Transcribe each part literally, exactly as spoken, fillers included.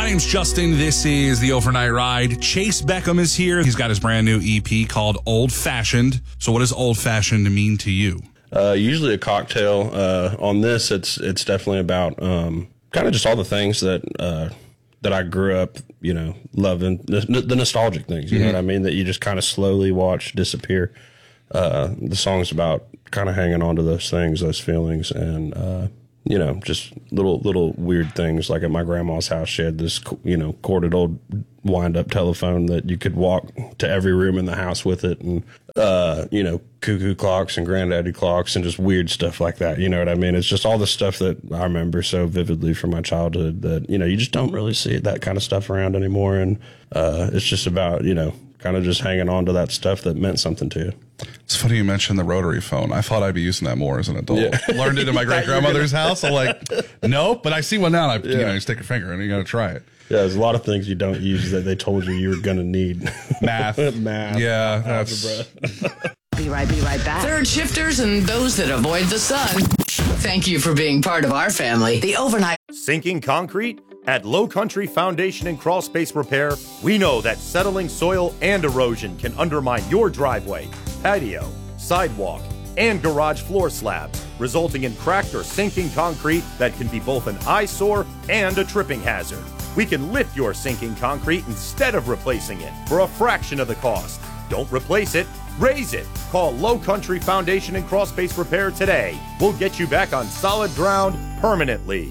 My name's Justin. This is the Overnight Ride. Chase Beckham is here. He's got his brand new E P called Old Fashioned. So what does Old Fashioned mean to you? Uh, usually a cocktail. Uh, on this, it's it's definitely about um, kind of just all the things that uh, that I grew up, you know, loving, the, the nostalgic things, you mm-hmm. know what I mean, that you just kind of slowly watch disappear. Uh, the song's about kind of hanging on to those things, those feelings, and uh, you know, just little little weird things. Like at my grandma's house, she had this, you know, corded old wind-up telephone that you could walk to every room in the house with it, and uh, you know, cuckoo clocks and granddaddy clocks and just weird stuff like that. You know what I mean? It's just all the stuff that I remember so vividly from my childhood that, you know, you just don't really see that kind of stuff around anymore. And uh, it's just about, you know, kind of just hanging on to that stuff that meant something to you. It's funny you mentioned the rotary phone. I thought I'd be using that more as an adult. Yeah. Learned it in my great grandmother's house. I'm like, nope. But I see one now. And I, yeah. you know, you stick your finger and you got to try it. Yeah, there's a lot of things you don't use that they told you you were going to need. Math. Math. Yeah, that's... Be right, be right back. Third shifters and those that avoid the sun. Thank you for being part of our family. The Overnight. Sinking concrete? At Low Country Foundation and Crawl Space Repair, we know that settling soil and erosion can undermine your driveway, patio, sidewalk, and garage floor slabs, resulting in cracked or sinking concrete that can be both an eyesore and a tripping hazard. We can lift your sinking concrete instead of replacing it for a fraction of the cost. Don't replace it, raise it. Call Low Country Foundation and Crawl Space Repair today. We'll get you back on solid ground permanently.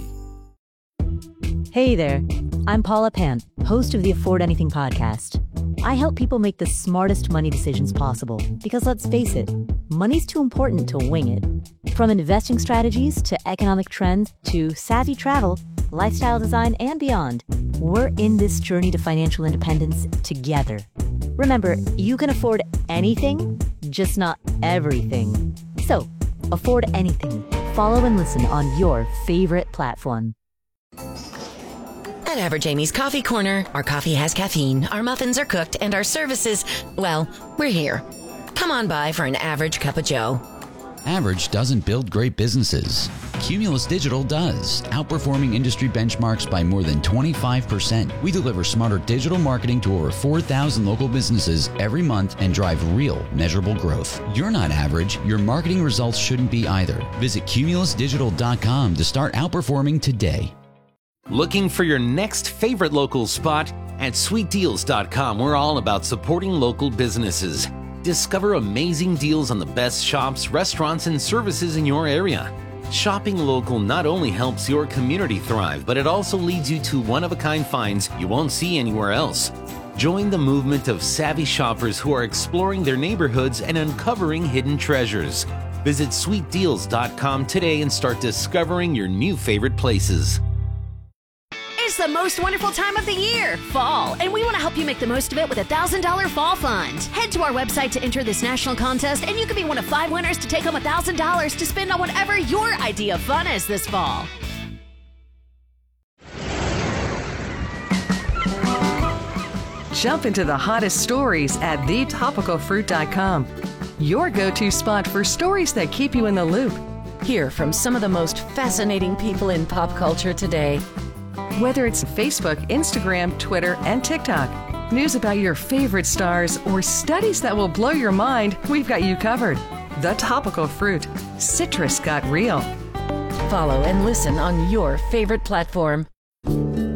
Hey there, I'm Paula Pan, host of the Afford Anything podcast. I help people make the smartest money decisions possible because, let's face it, money's too important to wing it. From investing strategies to economic trends to savvy travel, lifestyle design, and beyond, we're in this journey to financial independence together. Remember, you can afford anything, just not everything. So, afford anything. Follow and listen on your favorite platform. At Average Amy's Coffee Corner, our coffee has caffeine, our muffins are cooked, and our services, well, we're here. Come on by for an average cup of joe. Average doesn't build great businesses. Cumulus Digital does, outperforming industry benchmarks by more than twenty-five percent. We deliver smarter digital marketing to over four thousand local businesses every month and drive real, measurable growth. You're not average. Your marketing results shouldn't be either. Visit cumulus digital dot com to start outperforming today. Looking for your next favorite local spot? At sweet deals dot com, we're all about supporting local businesses. Discover amazing deals on the best shops, restaurants, and services in your area. Shopping local not only helps your community thrive, but it also leads you to one-of-a-kind finds you won't see anywhere else. Join the movement of savvy shoppers who are exploring their neighborhoods and uncovering hidden treasures. Visit sweet deals dot com today and start discovering your new favorite places. It's the most wonderful time of the year, fall, and we want to help you make the most of it with a one thousand dollars Fall Fund. Head to our website to enter this national contest, and you can be one of five winners to take home one thousand dollars to spend on whatever your idea of fun is this fall. Jump into the hottest stories at the topical fruit dot com, your go-to spot for stories that keep you in the loop. Hear from some of the most fascinating people in pop culture today. Whether it's Facebook, Instagram, Twitter, and TikTok, news about your favorite stars, or studies that will blow your mind, we've got you covered. The Topical Fruit. Citrus got real. Follow and listen on your favorite platform.